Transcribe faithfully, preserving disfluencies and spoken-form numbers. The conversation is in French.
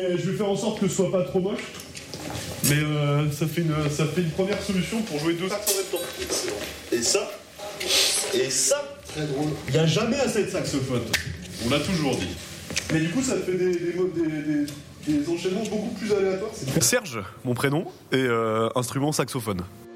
vais, je vais faire en sorte que ce soit pas trop moche. Mais euh, ça, fait une, ça fait une première solution pour jouer deux sax en même temps. Excellent. Et ça Et ça Très drôle. Il n'y a jamais assez de saxophone. On l'a toujours dit. Mais du coup, ça fait des, des, des, des, des enchaînements beaucoup plus aléatoires. C'est... Serge, mon prénom, et euh, instrument saxophone.